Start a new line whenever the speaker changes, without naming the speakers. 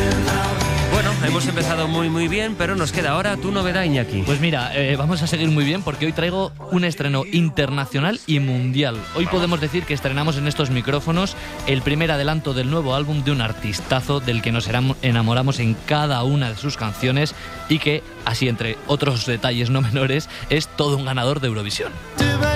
Bueno, hemos empezado muy bien, pero nos queda ahora tu novedad, Iñaki.
Pues mira, vamos a seguir muy bien porque hoy traigo un estreno internacional y mundial. Hoy podemos decir que estrenamos en estos micrófonos el primer adelanto del nuevo álbum de un artistazo del que nos enamoramos en cada una de sus canciones y que, así entre otros detalles no menores, es todo un ganador de Eurovisión.